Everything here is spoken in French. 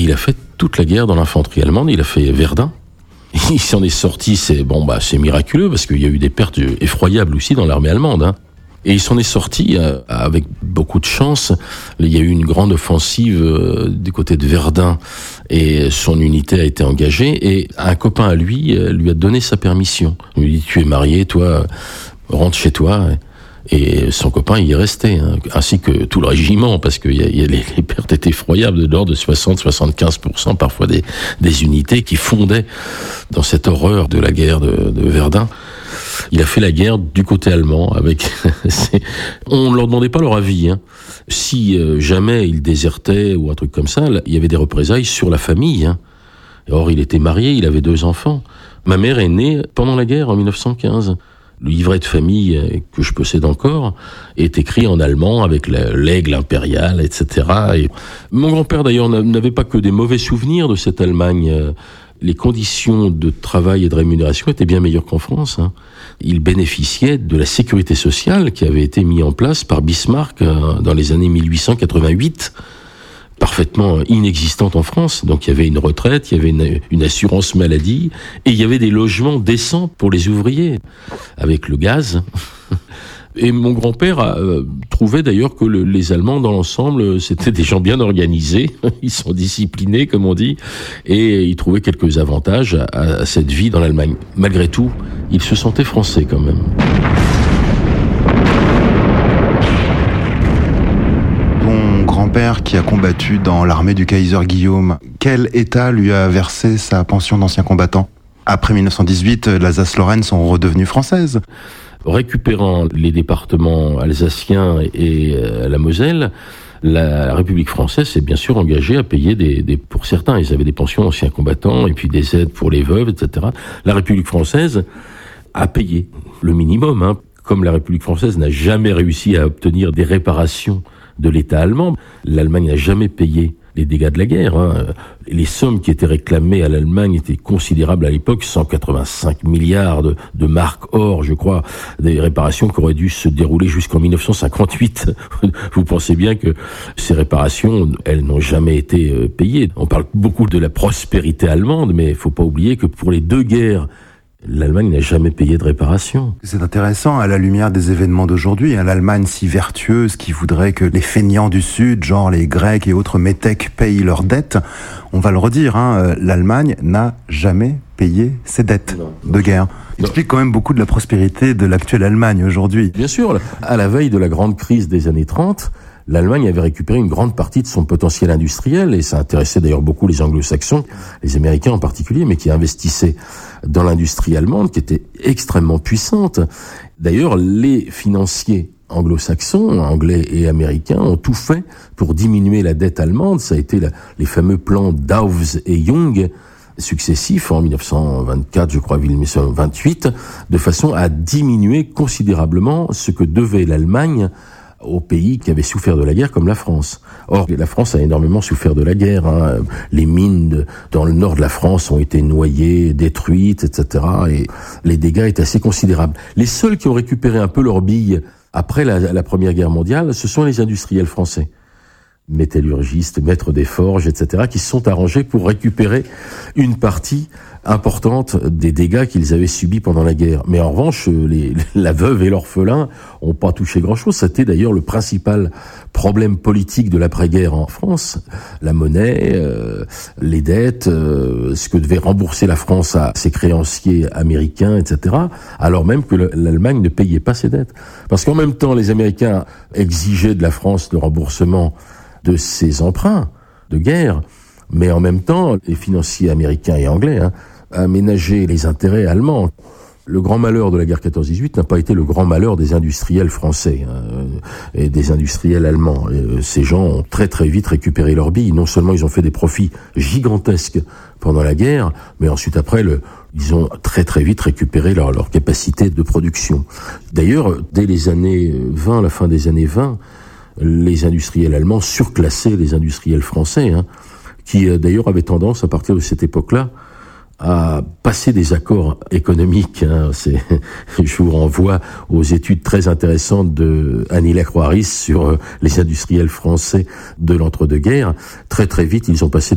il a fait toute la guerre dans l'infanterie allemande, il a fait Verdun. Il s'en est sorti, c'est miraculeux, parce qu'il y a eu des pertes effroyables aussi dans l'armée allemande, hein. Et il s'en est sorti avec beaucoup de chance. Il y a eu une grande offensive du côté de Verdun et son unité a été engagée. Et un copain à lui a donné sa permission. Il lui dit, tu es marié, toi, rentre chez toi. Et son copain y est resté, hein, ainsi que tout le régiment, parce que les pertes étaient effroyables, de l'ordre de 60-75% parfois des unités qui fondaient dans cette horreur de la guerre de Verdun. Il a fait la guerre du côté allemand avec. On ne leur demandait pas leur avis, hein. Si jamais il désertait ou un truc comme ça, il y avait des représailles sur la famille, hein. Or, il était marié, il avait 2 enfants. Ma mère est née pendant la guerre en 1915. Le livret de famille que je possède encore est écrit en allemand avec l'aigle impérial, etc. Et mon grand-père d'ailleurs n'avait pas que des mauvais souvenirs de cette Allemagne. Les conditions de travail et de rémunération étaient bien meilleures qu'en France, hein. Il bénéficiait de la sécurité sociale qui avait été mise en place par Bismarck dans les années 1888, parfaitement inexistante en France. Donc il y avait une retraite, il y avait une assurance maladie, et il y avait des logements décents pour les ouvriers, avec le gaz. Et mon grand-père trouvait d'ailleurs que les Allemands, dans l'ensemble, c'était des gens bien organisés, ils sont disciplinés, comme on dit, et il trouvait quelques avantages à cette vie dans l'Allemagne. Malgré tout, il se sentait français quand même. Ton grand-père qui a combattu dans l'armée du Kaiser Guillaume, quel État lui a versé sa pension d'ancien combattant ? Après 1918, l'Alsace-Lorraine sont redevenues françaises. Récupérant les départements alsaciens et la Moselle, la République française s'est bien sûr engagée à payer pour certains, ils avaient des pensions anciens combattants et puis des aides pour les veuves, etc. La République française a payé le minimum, hein. Comme la République française n'a jamais réussi à obtenir des réparations de l'État allemand, l'Allemagne n'a jamais payé les dégâts de la guerre, hein. Les sommes qui étaient réclamées à l'Allemagne étaient considérables à l'époque, 185 milliards de marques or, je crois, des réparations qui auraient dû se dérouler jusqu'en 1958. Vous pensez bien que ces réparations, elles n'ont jamais été payées. On parle beaucoup de la prospérité allemande, mais il faut pas oublier que pour les 2 guerres, l'Allemagne n'a jamais payé de réparation. C'est intéressant à la lumière des événements d'aujourd'hui, hein, l'Allemagne si vertueuse qui voudrait que les feignants du Sud, genre les Grecs et autres métèques, payent leurs dettes. On va le redire, hein, l'Allemagne n'a jamais payé ses dettes de guerre. Il explique quand même beaucoup de la prospérité de l'actuelle Allemagne aujourd'hui. Bien sûr, à la veille de la grande crise des années 30, l'Allemagne avait récupéré une grande partie de son potentiel industriel, et ça intéressait d'ailleurs beaucoup les anglo-saxons, les Américains en particulier, mais qui investissaient dans l'industrie allemande, qui était extrêmement puissante. D'ailleurs, les financiers anglo-saxons, anglais et américains, ont tout fait pour diminuer la dette allemande. Ça a été les fameux plans Dawes et Young, successifs en 1924, je crois, 1928, de façon à diminuer considérablement ce que devait l'Allemagne aux pays qui avaient souffert de la guerre, comme la France. Or, la France a énormément souffert de la guerre, hein. Les mines dans le nord de la France ont été noyées, détruites, etc. Et les dégâts étaient assez considérables. Les seuls qui ont récupéré un peu leurs billes après la Première Guerre mondiale, ce sont les industriels français. Métallurgistes, maîtres des forges, etc., qui se sont arrangés pour récupérer une partie importante des dégâts qu'ils avaient subis pendant la guerre. Mais en revanche, la veuve et l'orphelin n'ont pas touché grand-chose. C'était d'ailleurs le principal problème politique de l'après-guerre en France. La monnaie, les dettes, ce que devait rembourser la France à ses créanciers américains, etc., alors même que l'Allemagne ne payait pas ses dettes. Parce qu'en même temps, les Américains exigeaient de la France le remboursement de ses emprunts de guerre, mais en même temps, les financiers américains et anglais aménageaient les intérêts allemands. Le grand malheur de la guerre 14-18 n'a pas été le grand malheur des industriels français et des industriels allemands. Ces gens ont très très vite récupéré leurs billes. Non seulement ils ont fait des profits gigantesques pendant la guerre, mais ensuite après, ils ont très très vite récupéré leur capacité de production. D'ailleurs, dès les années 20, la fin des années 20, les industriels allemands surclassaient les industriels français, qui d'ailleurs avaient tendance, à partir de cette époque-là, à passer des accords économiques. Je vous renvoie aux études très intéressantes de Annie Lacroix-Rice sur les industriels français de l'entre-deux-guerres. Très très vite, ils ont passé